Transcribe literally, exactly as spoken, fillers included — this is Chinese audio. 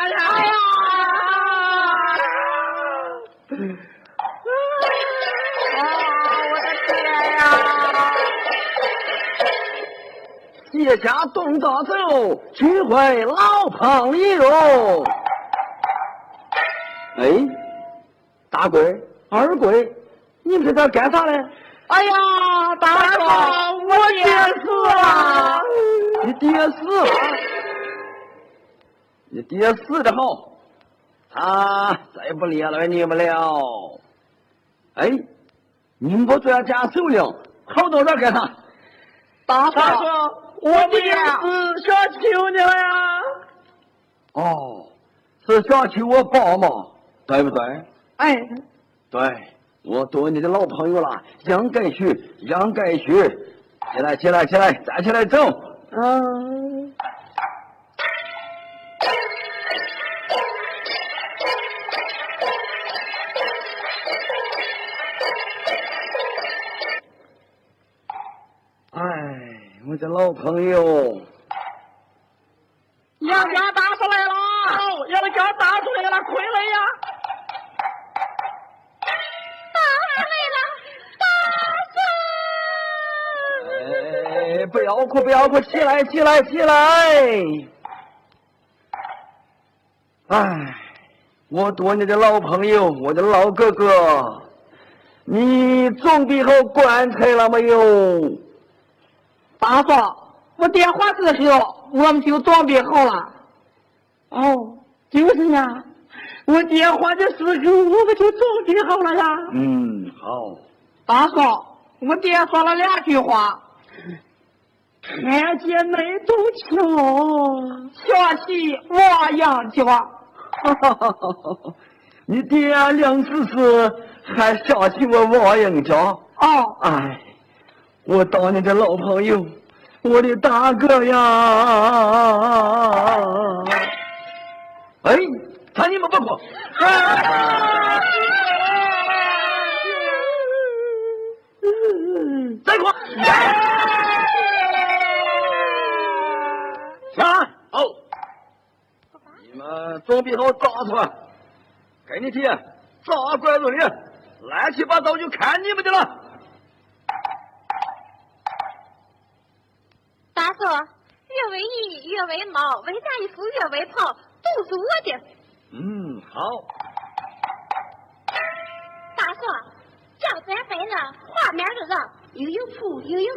呀！哎呀！我的天呀！ 卸下动大手，聚会老朋友。哎，大贵、二贵，你们在这干啥嘞？ 哎呀，大哥，我爹死了！ 你爹死了？你爹死的好，他再不连累你们了。哎，你们不做家首领，跑到这儿干啥？ 大哥，我爹是想求你了呀！ 哦，是想求我爸吗？对不对？ 哎， 对，我做你的老朋友了，应该去，应该去。起来，起来，起来，站起来走。 嗯。 哎，我的老朋友， 杨家大叔来了！杨家大叔来了，快来呀！ 大来了，大叔！ 哎，不要哭，不要哭，起来，起来，起来！哎，我做你的老朋友，我的老哥哥，你准备好棺材了没有？ 大叔，我电话的时候我们就准备好了。哦，就是呀，我电话的时候我们就准备好了呀。 嗯，好。 大叔，我爹说了两句话：看见那堵桥，想起我杨家。 哈哈哈哈哈！你爹两次是还想起我王英家？ 哦， 哎。我当你的老朋友，我的大哥呀！哎，看你们不哭，再哭，下来哦！你们准备好扎出来，给你提扎拐子里，乱七八糟就看你们的了。 大叔，越为义，越为猫，为大一夫，越为炮，都是我的。 嗯，好。 大叔，照咱分了，画面的让又有铺又有。